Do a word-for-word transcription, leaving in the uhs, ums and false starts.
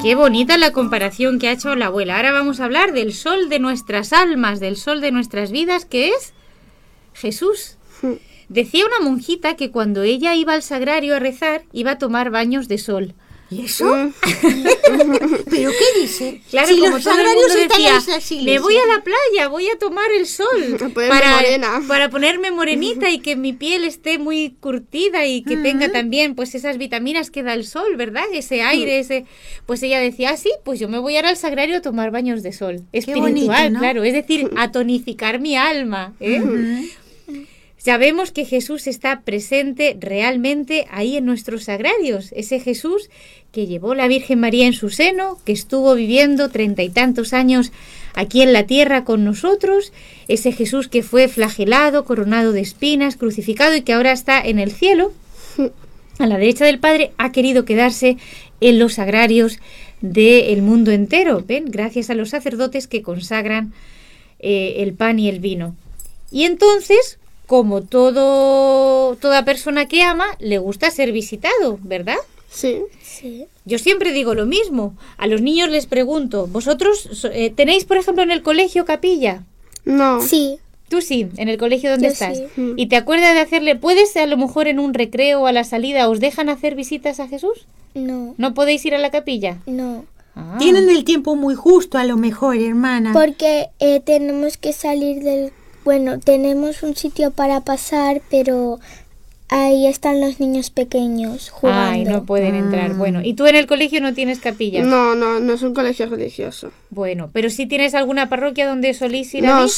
Qué bonita la comparación que ha hecho la abuela. Ahora vamos a hablar del sol de nuestras almas, del sol de nuestras vidas, que es Jesús. Decía una monjita que cuando ella iba al sagrario a rezar, iba a tomar baños de sol. ¿Y eso? ¿Pero qué dice? Claro, si como los todo el sagrarios mundo están decía, en las iglesias. me voy a la playa, voy a tomar el sol para, morena. para ponerme morenita y que mi piel esté muy curtida y que uh-huh. tenga también pues esas vitaminas que da el sol, ¿verdad? Ese aire, ese... Pues ella decía, ah, sí, pues yo me voy ahora al sagrario a tomar baños de sol. Espiritual, bonito, ¿no? Claro, es decir, a tonificar mi alma, ¿eh? Uh-huh. Sabemos que Jesús está presente realmente ahí en nuestros sagrarios, ese Jesús que llevó la Virgen María en su seno, que estuvo viviendo treinta y tantos años aquí en la tierra con nosotros, ese Jesús que fue flagelado, coronado de espinas, crucificado y que ahora está en el cielo, a la derecha del Padre, ha querido quedarse en los sagrarios del mundo entero, ¿ven? Gracias a los sacerdotes que consagran eh, el pan y el vino. Y entonces... Como todo toda persona que ama, le gusta ser visitado, ¿verdad? Sí. Sí. Yo siempre digo lo mismo. A los niños les pregunto, ¿vosotros eh, tenéis, por ejemplo, en el colegio capilla? No. Sí. Tú sí, en el colegio donde Yo estás. Sí. ¿Y te acuerdas de hacerle, puedes a lo mejor en un recreo o a la salida, os dejan hacer visitas a Jesús? No. ¿No podéis ir a la capilla? No. Ah. Tienen el tiempo muy justo, a lo mejor, hermana. Porque eh, tenemos que salir del... Bueno, tenemos un sitio para pasar, pero ahí están los niños pequeños jugando. Ay, no pueden entrar. Ah. Bueno, ¿y tú en el colegio no tienes capilla? No, no, no es un colegio religioso. Bueno, pero sí tienes alguna parroquia donde solís ir no, a misa.